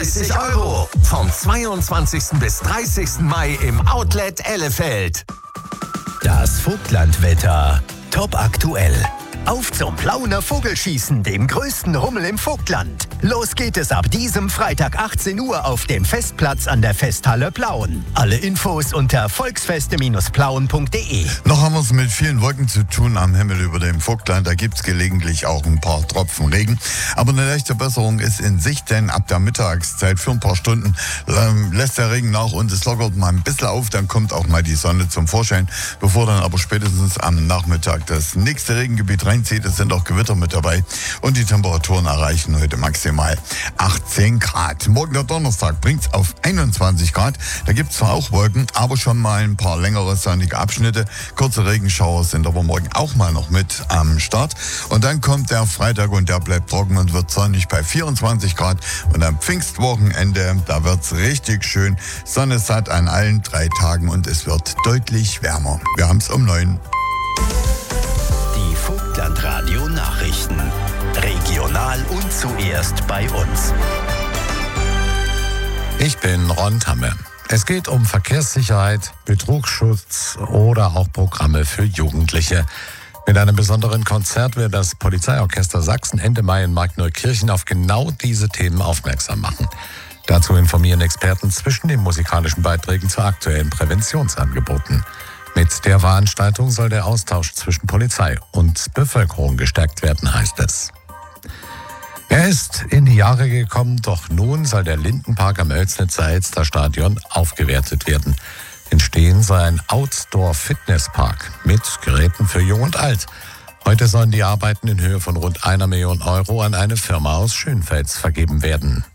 30 €. Vom 22. bis 30. Mai im Outlet Ellefeld. Das Vogtlandwetter. Top aktuell. Auf zum Plauner Vogelschießen, dem größten Rummel im Vogtland. Los geht es ab diesem Freitag 18 Uhr auf dem Festplatz an der Festhalle Plauen. Alle Infos unter volksfeste-plauen.de. Noch haben wir es mit vielen Wolken zu tun am Himmel über dem Vogtland. Da gibt es gelegentlich auch ein paar Tropfen Regen. Aber eine leichte Besserung ist in Sicht, denn ab der Mittagszeit für ein paar Stunden lässt der Regen nach und es lockert mal ein bisschen auf. Dann kommt auch mal die Sonne zum Vorschein, bevor dann aber spätestens am Nachmittag das nächste Regengebiet reinzieht. Es sind auch Gewitter mit dabei und die Temperaturen erreichen heute maximal 18 Grad. Morgen der Donnerstag bringt es auf 21 Grad. Da gibt es zwar auch Wolken, aber schon mal ein paar längere sonnige Abschnitte. Kurze Regenschauer sind aber morgen auch mal noch mit am Start. Und dann kommt der Freitag und der bleibt trocken und wird sonnig bei 24 Grad. Und am Pfingstwochenende, da wird es richtig schön. Sonne satt an allen 3 Tagen und es wird deutlich wärmer. Wir haben es um 9. Die Vogtlandradio Nachrichten. Regional und zuerst bei uns. Ich bin Ron Tamme. Es geht um Verkehrssicherheit, Betrugsschutz oder auch Programme für Jugendliche. Mit einem besonderen Konzert wird das Polizeiorchester Sachsen Ende Mai in Markneukirchen auf genau diese Themen aufmerksam machen. Dazu informieren Experten zwischen den musikalischen Beiträgen zu aktuellen Präventionsangeboten. Mit der Veranstaltung soll der Austausch zwischen Polizei und Bevölkerung gestärkt werden, heißt es. Er ist in die Jahre gekommen, doch nun soll der Lindenpark am Oelsnitzer Elsterstadion aufgewertet werden. Entstehen soll ein Outdoor-Fitnesspark mit Geräten für Jung und Alt. Heute sollen die Arbeiten in Höhe von rund 1 Million € an eine Firma aus Schönfels vergeben werden.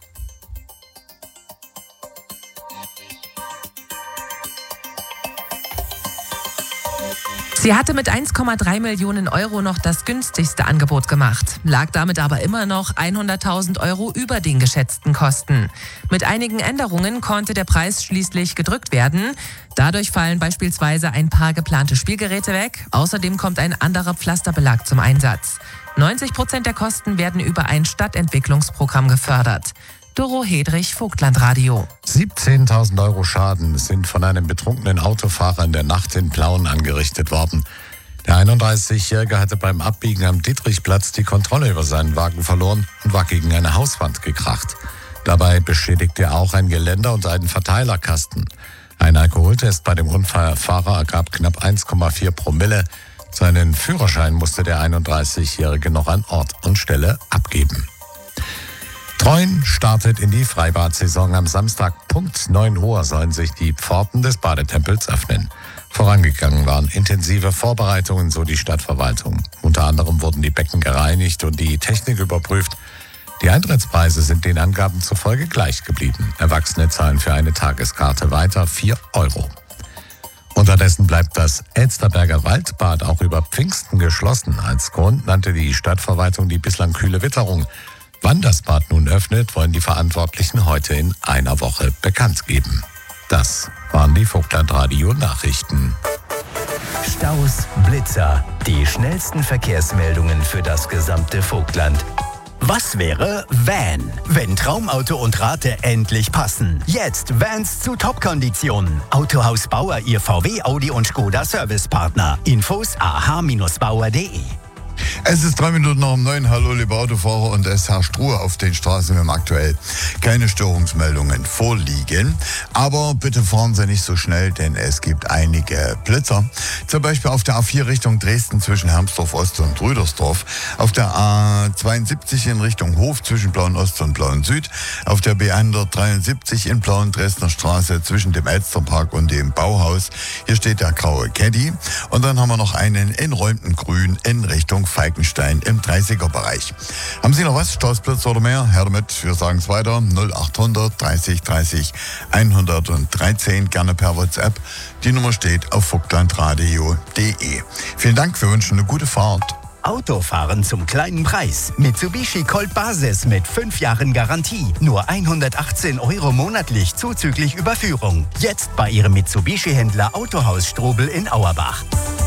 Sie hatte mit 1,3 Millionen € noch das günstigste Angebot gemacht, lag damit aber immer noch 100.000 € über den geschätzten Kosten. Mit einigen Änderungen konnte der Preis schließlich gedrückt werden. Dadurch fallen beispielsweise ein paar geplante Spielgeräte weg. Außerdem kommt ein anderer Pflasterbelag zum Einsatz. 90% der Kosten werden über ein Stadtentwicklungsprogramm gefördert. Doro Hedrich, Vogtlandradio. 17.000 € Schaden sind von einem betrunkenen Autofahrer in der Nacht in Plauen angerichtet worden. Der 31-Jährige hatte beim Abbiegen am Dietrichplatz die Kontrolle über seinen Wagen verloren und war gegen eine Hauswand gekracht. Dabei beschädigte er auch ein Geländer und einen Verteilerkasten. Ein Alkoholtest bei dem Unfallfahrer ergab knapp 1,4 Promille. Seinen Führerschein musste der 31-Jährige noch an Ort und Stelle abgeben. Treuen startet in die Freibad-Saison. Am Samstag Punkt 9 Uhr sollen sich die Pforten des Badetempels öffnen. Vorangegangen waren intensive Vorbereitungen, so die Stadtverwaltung. Unter anderem wurden die Becken gereinigt und die Technik überprüft. Die Eintrittspreise sind den Angaben zufolge gleich geblieben. Erwachsene zahlen für eine Tageskarte weiter 4 €. Unterdessen bleibt das Elsterberger Waldbad auch über Pfingsten geschlossen. Als Grund nannte die Stadtverwaltung die bislang kühle Witterung. Wann das Bad nun öffnet, wollen die Verantwortlichen heute in einer Woche bekannt geben. Das waren die Vogtlandradio-Nachrichten. Staus, Blitzer, die schnellsten Verkehrsmeldungen für das gesamte Vogtland. Was wäre Van, wenn Traumauto und Rate endlich passen? Jetzt Vans zu Top-Konditionen. Autohaus Bauer, Ihr VW, Audi und Skoda Servicepartner. Infos ah-bauer.de. Es ist 3 Minuten nach 9. Hallo, liebe Autofahrer, und es herrscht Ruhe auf den Straßen. Wir haben aktuell keine Störungsmeldungen vorliegen. Aber bitte fahren Sie nicht so schnell, denn es gibt einige Blitzer. Zum Beispiel auf der A4 Richtung Dresden zwischen Hermsdorf Ost und Rüdersdorf. Auf der A72 in Richtung Hof zwischen Plauen Ost und Plauen Süd. Auf der B173 in Plauen Dresdner Straße zwischen dem Elsterpark und dem Bauhaus. Hier steht der graue Caddy. Und dann haben wir noch einen in Räumten-Grün in Richtung Falkenstein im 30er-Bereich. Haben Sie noch was? Stausblitz oder mehr? Her damit, wir sagen es weiter. 0800 30 30 113, gerne per WhatsApp. Die Nummer steht auf vogtlandradio.de. Vielen Dank, wir wünschen eine gute Fahrt. Autofahren zum kleinen Preis. Mitsubishi Colt Basis mit 5 Jahren Garantie. Nur 118 € monatlich zuzüglich Überführung. Jetzt bei Ihrem Mitsubishi-Händler Autohaus Strobel in Auerbach.